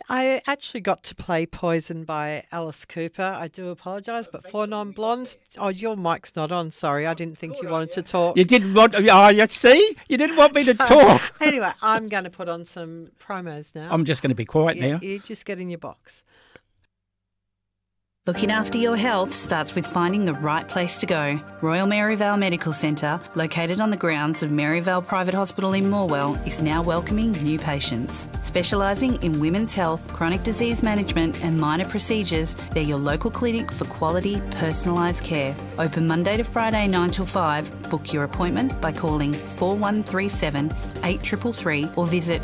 I actually got to play Poison by Alice Cooper. I do apologise, but Four Non-Blondes... Oh, your mic's not on. Sorry, I didn't think you wanted to talk. You didn't want... Oh, you see? You didn't want me to talk. Anyway, I'm going to put on some promos now. I'm just going to be quiet now. You just get in your box. Looking after your health starts with finding the right place to go. Royal Maryvale Medical Centre, located on the grounds of Maryvale Private Hospital in Morwell, is now welcoming new patients. Specialising in women's health, chronic disease management and minor procedures, they're your local clinic for quality, personalised care. Open Monday to Friday 9 till 5. Book your appointment by calling 4137 8333 or visit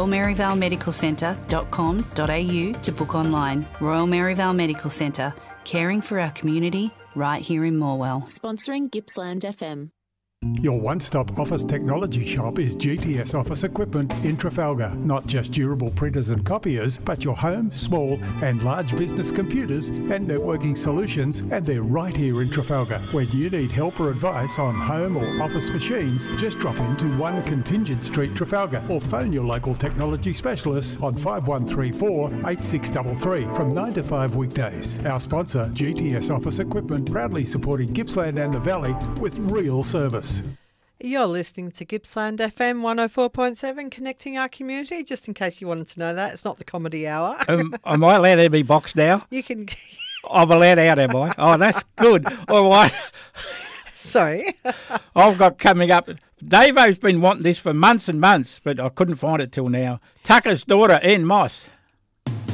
royalmaryvalemedicalcentre.com.au to book online. Royal Maryvale Medical Centre, caring for our community right here in Morwell. Sponsoring Gippsland FM. Your one-stop office technology shop is GTS Office Equipment in Trafalgar. Not just durable printers and copiers, but your home, small and large business computers and networking solutions, and they're right here in Trafalgar. When you need help or advice on home or office machines, just drop into 1 Contingent Street, Trafalgar, or phone your local technology specialists on 5134 8633 from 9 to 5 weekdays. Our sponsor, GTS Office Equipment, proudly supporting Gippsland and the Valley with real service. You're listening to Gippsland FM 104.7, connecting our community. Just in case you wanted to know that, it's not the comedy hour. Am I allowed to be boxed now? You can... I'm allowed out, am I? Oh, that's good. All right. Sorry. I've got coming up... Davo's been wanting this for months and months, but I couldn't find it till now. Tucker's daughter, Ann Moss.